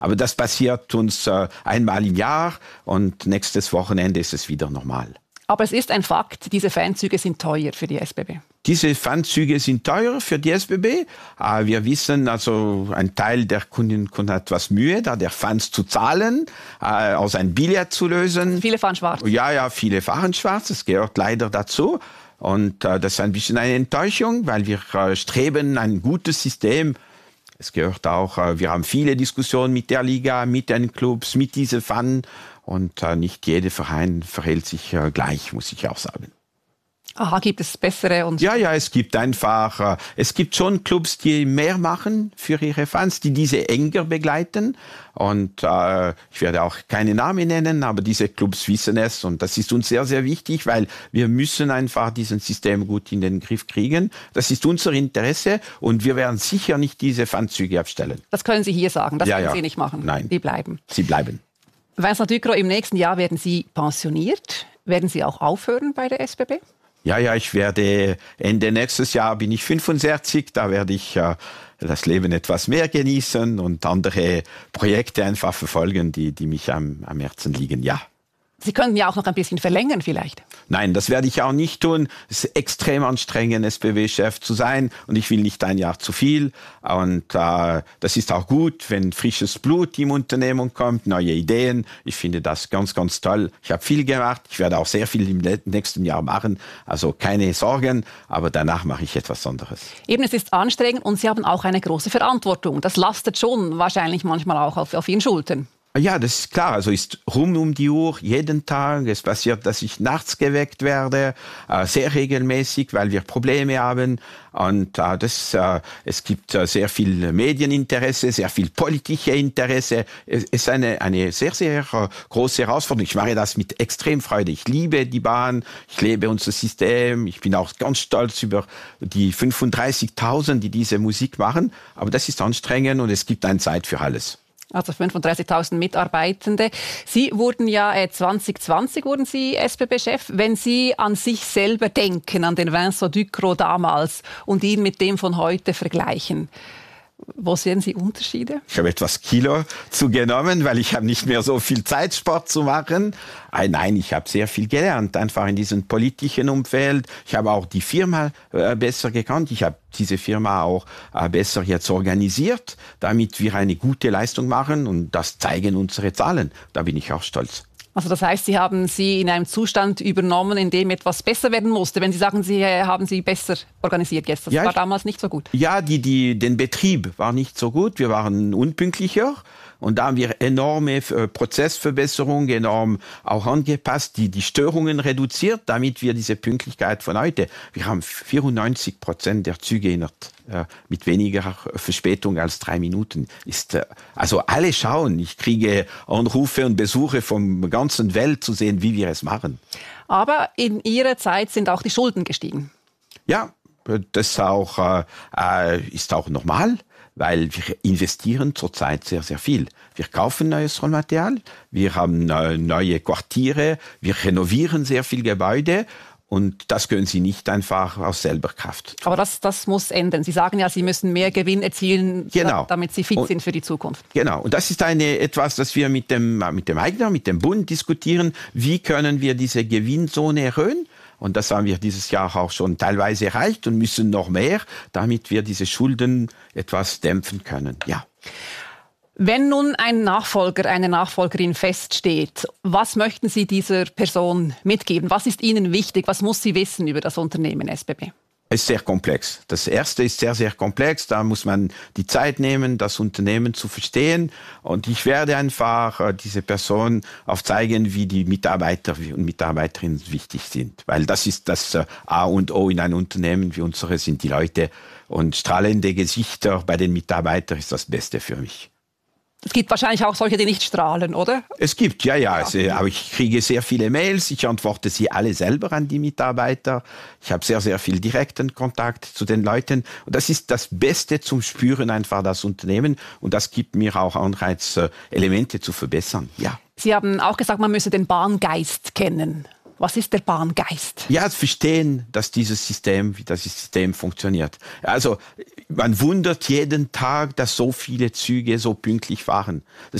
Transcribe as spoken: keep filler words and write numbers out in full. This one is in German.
Aber das passiert uns äh, einmal im Jahr und nächstes Wochenende ist es wieder normal. Aber es ist ein Fakt, diese Fanzüge sind teuer für die S B B. Diese Fanzüge sind teuer für die S B B. Wir wissen, also ein Teil der Kunden und Kunden hat etwas Mühe, da der Fans zu zahlen, aus ein Billett zu lösen. Viele fahren schwarz. Ja, ja, viele fahren schwarz. Das gehört leider dazu. Und das ist ein bisschen eine Enttäuschung, weil wir streben ein gutes System. Es gehört auch, wir haben viele Diskussionen mit der Liga, mit den Clubs, mit diesen Fans. Und nicht jeder Verein verhält sich gleich, muss ich auch sagen. Aha, gibt es bessere? Und ja, ja, es gibt einfach, es gibt schon Clubs, die mehr machen für ihre Fans, die diese enger begleiten. Und äh, ich werde auch keine Namen nennen, aber diese Clubs wissen es. Und das ist uns sehr, sehr wichtig, weil wir müssen einfach dieses System gut in den Griff kriegen. Das ist unser Interesse und wir werden sicher nicht diese Fanzüge abstellen. Das können Sie hier sagen, das ja, können ja. Sie nicht machen. Nein, die bleiben. Sie bleiben. Vincent Ducrot, im nächsten Jahr werden Sie pensioniert. Werden Sie auch aufhören bei der S B B? Ja, ja, ich werde Ende nächstes Jahr bin ich fünfundsechzig, da werde ich äh, das Leben etwas mehr genießen und andere Projekte einfach verfolgen, die, die mich am, am Herzen liegen, ja. Sie könnten ja auch noch ein bisschen verlängern vielleicht. Nein, das werde ich auch nicht tun. Es ist extrem anstrengend, S B B-Chef zu sein und ich will nicht ein Jahr zu viel. Und äh, das ist auch gut, wenn frisches Blut im Unternehmen kommt, neue Ideen. Ich finde das ganz, ganz toll. Ich habe viel gemacht. Ich werde auch sehr viel im nächsten Jahr machen. Also keine Sorgen, aber danach mache ich etwas anderes. Eben, es ist anstrengend und Sie haben auch eine große Verantwortung. Das lastet schon wahrscheinlich manchmal auch auf, auf Ihren Schultern. Ja, das ist klar. Also ist rum um die Uhr, jeden Tag. Es passiert, dass ich nachts geweckt werde, äh, sehr regelmäßig, weil wir Probleme haben. Und äh, das, äh, es gibt äh, sehr viel Medieninteresse, sehr viel politische Interesse. Es ist eine, eine sehr, sehr äh, große Herausforderung. Ich mache das mit extrem Freude. Ich liebe die Bahn, ich liebe unser System. Ich bin auch ganz stolz über die fünfunddreißigtausend, die diese Musik machen. Aber das ist anstrengend und es gibt eine Zeit für alles. Also fünfunddreißigtausend Mitarbeitende. Sie wurden ja äh, zwanzig zwanzig wurden Sie S B B-Chef. Wenn Sie an sich selber denken, an den Vincent Ducrot damals und ihn mit dem von heute vergleichen, wo sehen Sie Unterschiede? Ich habe etwas Kilo zugenommen, weil ich habe nicht mehr so viel Zeit, Sport zu machen. Nein, ich habe sehr viel gelernt, einfach in diesem politischen Umfeld. Ich habe auch die Firma äh, besser gekannt. Ich habe diese Firma auch äh, besser jetzt organisiert, damit wir eine gute Leistung machen. Und das zeigen unsere Zahlen. Da bin ich auch stolz. Also das heißt, Sie haben sie in einem Zustand übernommen, in dem etwas besser werden musste. Wenn Sie sagen, Sie haben sie besser organisiert jetzt, das ja, war damals nicht so gut. Ja, die, die, den Betrieb war nicht so gut. Wir waren unpünktlicher. Und da haben wir enorme äh, Prozessverbesserungen, enorm auch angepasst, die die Störungen reduziert, damit wir diese Pünktlichkeit von heute, wir haben vierundneunzig Prozent der Züge in der, äh, mit weniger Verspätung als drei Minuten. Ist, äh, also alle schauen, ich kriege Anrufe und Besuche von der ganzen Welt zu sehen, wie wir es machen. Aber in Ihrer Zeit sind auch die Schulden gestiegen. Ja, das auch, äh, ist auch normal. Weil wir investieren zurzeit sehr, sehr viel. Wir kaufen neues Rohmaterial, wir haben neue Quartiere, wir renovieren sehr viel Gebäude und das können Sie nicht einfach aus selber Kraft tun. Aber das, das muss ändern. Sie sagen ja, Sie müssen mehr Gewinn erzielen, genau. damit Sie fit und, sind für die Zukunft. Genau. Und das ist eine, etwas, das wir mit dem, mit dem Eigner, mit dem Bund diskutieren. Wie können wir diese Gewinnzone erhöhen? Und das haben wir dieses Jahr auch schon teilweise erreicht und müssen noch mehr, damit wir diese Schulden etwas dämpfen können. Ja. Wenn nun ein Nachfolger, eine Nachfolgerin feststeht, was möchten Sie dieser Person mitgeben? Was ist Ihnen wichtig? Was muss sie wissen über das Unternehmen S B B? Es ist sehr komplex. Das erste ist sehr, sehr komplex. Da muss man die Zeit nehmen, das Unternehmen zu verstehen. Und ich werde einfach äh, diese Person aufzeigen, wie die Mitarbeiter und Mitarbeiterinnen wichtig sind. Weil das ist das äh, A und O in einem Unternehmen wie unsere sind die Leute. Und strahlende Gesichter bei den Mitarbeitern ist das Beste für mich. Es gibt wahrscheinlich auch solche, die nicht strahlen, oder? Es gibt, ja, ja. Also, aber ich kriege sehr viele Mails. Ich antworte sie alle selber an die Mitarbeiter. Ich habe sehr, sehr viel direkten Kontakt zu den Leuten. Und das ist das Beste zum Spüren einfach das Unternehmen. Und das gibt mir auch Anreiz, Elemente zu verbessern, ja. Sie haben auch gesagt, man müsse den Bahngeist kennen. Was ist der Bahngeist? Ja, verstehen, dass dieses System, wie das System funktioniert. Also man wundert jeden Tag, dass so viele Züge so pünktlich fahren. Das